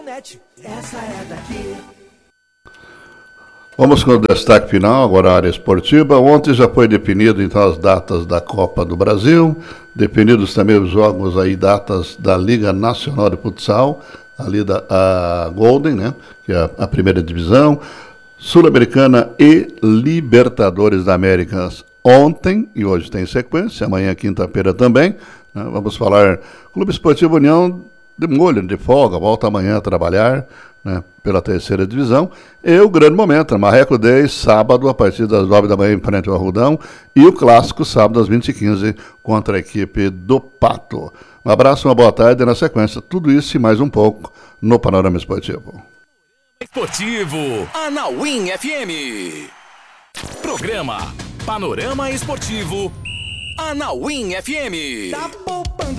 Essa é daqui. Vamos com o destaque final, agora a área esportiva. Ontem já foi definido então as datas da Copa do Brasil, definidos também os jogos aí, datas da Liga Nacional de Futsal, ali a Golden, né, que é a primeira divisão, Sul-Americana e Libertadores da América ontem, e hoje tem sequência, amanhã quinta-feira também, né, vamos falar Clube Esportivo União de molho, de folga, volta amanhã a trabalhar, né, pela terceira divisão, e o grande momento, Marreco 10, sábado, a partir das 9 da manhã, em frente ao Arrudão, e o clássico, sábado, às 20h15, contra a equipe do Pato. Um abraço, uma boa tarde, e na sequência, tudo isso e mais um pouco no Panorama Esportivo. Esportivo, Anauim FM. Programa Panorama Esportivo, Anauim FM. Tá poupando